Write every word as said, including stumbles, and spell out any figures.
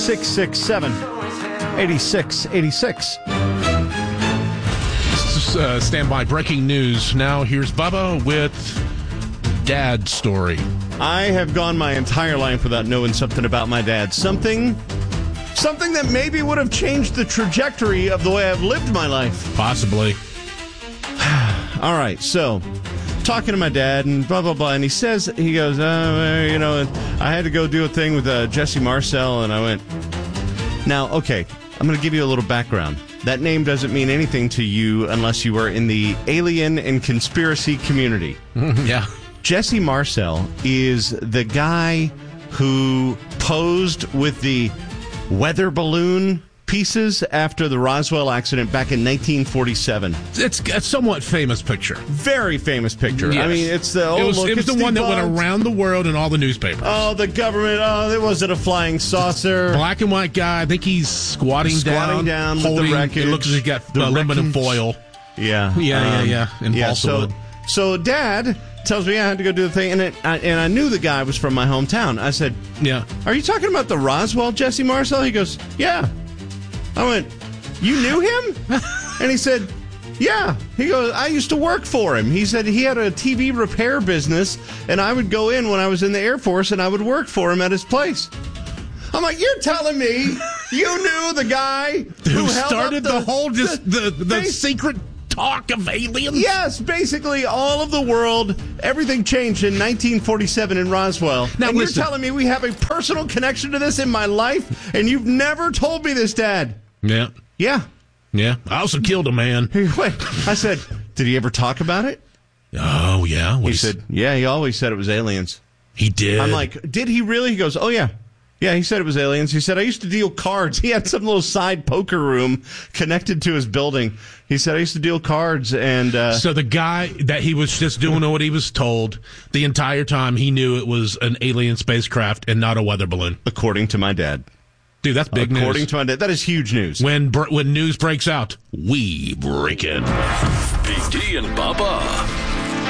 six six seven, eight six eight six. Uh, stand by. Breaking news. Now here's Bubba with Dad's story. I have gone my entire life without knowing something about my dad. Something, something that maybe would have changed the trajectory of the way I've lived my life. Possibly. All right, so talking to my dad and blah, blah, blah. And he says, he goes, uh, you know, I had to go do a thing with uh, Jesse Marcel. And I went, now, okay, I'm going to give you a little background. That name doesn't mean anything to you unless you are in the alien and conspiracy community. Yeah. Jesse Marcel is the guy who posed with the weather balloon pieces after the Roswell accident back in nineteen forty-seven. It's a somewhat famous picture. Very famous picture. Yes. I mean, it's the, oh, it was, look, it was it's the one that debunked. went around the world in all the newspapers. Oh, the government. Oh, it wasn't a flying saucer. Black and white guy. I think he's squatting, Squatting down with the holding, wreckage. It looks as if he's got The aluminum wreckage. foil. Yeah. Yeah, um, yeah, yeah. And yeah, balsa so, wood. so Dad tells me I had to go do the thing, and it, I, and I knew the guy was from my hometown. I said, Yeah. are you talking about the Roswell Jesse Marcel? He goes, yeah. I went, you knew him? And he said, yeah. He goes, I used to work for him. He said he had a T V repair business, and I would go in when I was in the Air Force, and I would work for him at his place. I'm like, you're telling me you knew the guy who, Who held started up the, whole just the, the base- secret talk of aliens? Yes, basically all of the world, everything changed in nineteen forty-seven in Roswell. Now, and listen. you're telling me we have a personal connection to this in my life, and you've never told me this, Dad. Yeah. Yeah. Yeah. I also killed a man. Wait, I said, did he ever talk about it? Oh, yeah. What He said, yeah, he always said it was aliens. He did. I'm like, did he really? He goes, oh, yeah. Yeah, he said it was aliens. He said, I used to deal cards. He had some little side poker room connected to his building. He said, I used to deal cards, and... Uh, So the guy that he was just doing what he was told the entire time, he knew it was an alien spacecraft and not a weather balloon. according to my dad. Dude, that's big according news. to my dad. That is huge news. When br- when news breaks out, we break it. Big D and Bubba.